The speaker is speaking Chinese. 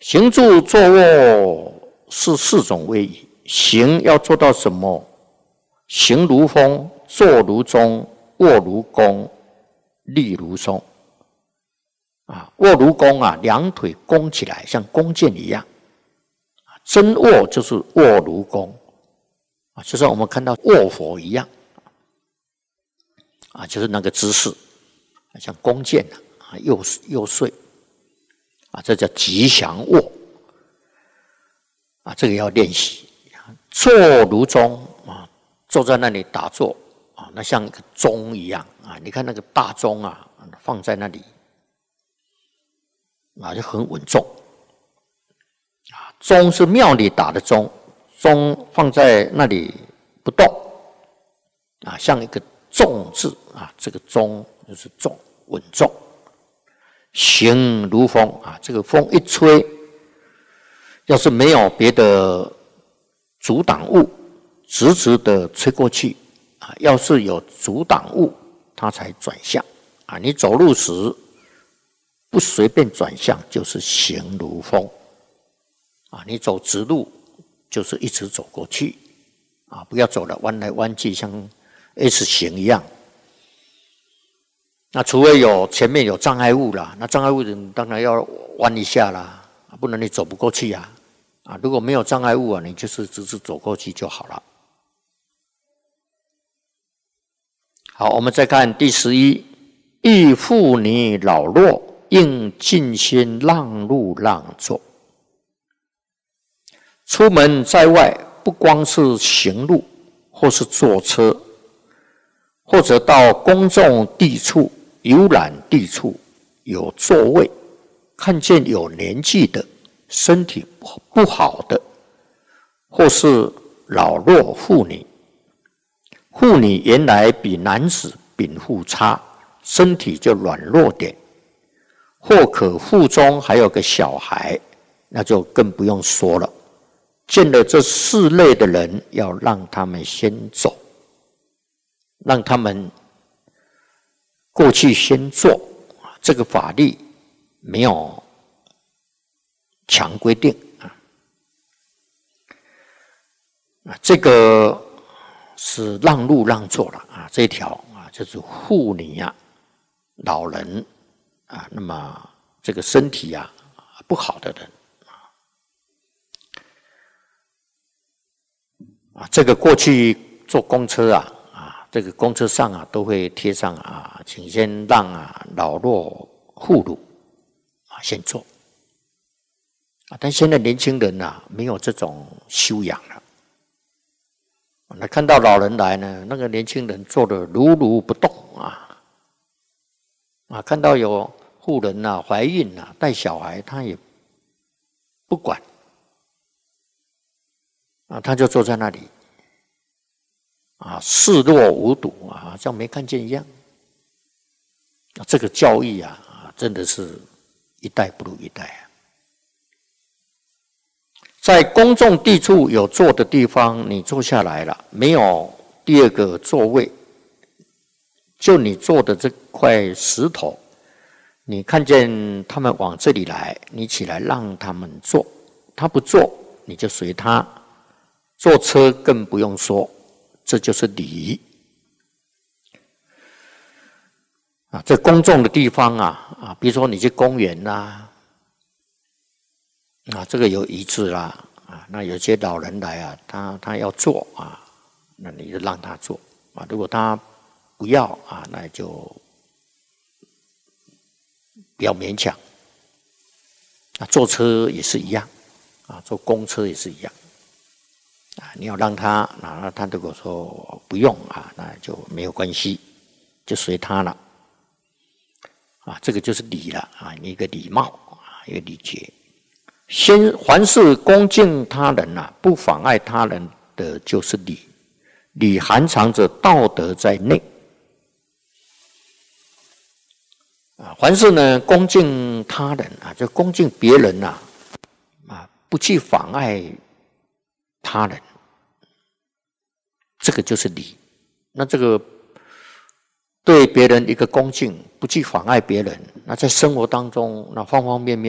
行住坐卧是4种位移。行要做到什么？行如风，坐如钟，卧如弓，立如松。卧如弓两腿弓起来，像弓箭一样。真卧就是卧如弓，就像我们看到卧佛一样，就是那个姿势，像弓箭右睡，这叫吉祥卧，这个要练习。坐如钟，坐在那里打坐，那像一个钟一样，你看那个大钟放在那里，就很稳重。钟是庙里打的钟，钟放在那里不动，像一个重字，这个钟就是重，稳重。行如风，这个风一吹，要是没有别的阻挡物，直直的吹过去，要是有阻挡物，它才转向。你走路时不随便转向，就是行如风。你走直路就是一直走过去，不要走了弯来弯去，像 S 型一样。那除非前面有障碍物啦，那障碍物你当然要弯一下啦，不然你走不过去啊。如果没有障碍物你就是直直走过去就好了。好，我们再看第11，欲妇女老弱，应尽心让路让座。出门在外，不光是行路，或是坐车，或者到公众地处、游览地处，有座位，看见有年纪的、身体不好的，或是老弱妇女。妇女原来比男子禀赋差，身体就软弱点，或可腹中还有个小孩，那就更不用说了。见了这4类的人，要让他们先走，让他们过去先做。这个法律没有强规定这个是让路让座了这一条就是妇女老人那么这个身体不好的人。这个过去坐公车这个公车上都会贴上请先让老弱妇孺先坐但现在年轻人没有这种修养了。那看到老人来呢，那个年轻人坐得如如不动看到有妇人怀孕带小孩，他也不管他就坐在那里视若无睹像没看见一样。这个教育真的是一代不如一代在公众地处有坐的地方，你坐下来了，没有第2个座位，就你坐的这块石头，你看见他们往这里来，你起来让他们坐，他不坐你就随他。坐车更不用说，这就是礼这公众的地方比如说你去公园这个有椅子啦那有些老人来他要坐那你就让他坐如果他不要那就不要勉强坐车也是一样坐公车也是一样你要让他那他如果说不用那就没有关系，就随他了这个就是礼了一个礼貌一个礼节。凡是恭敬他人不妨碍他人的就是礼，礼含藏着道德在内凡是呢恭敬他人就恭敬别人不去妨碍他人，这个就是礼。那这个对别人一个恭敬，不去妨碍别人，那在生活当中那方方面面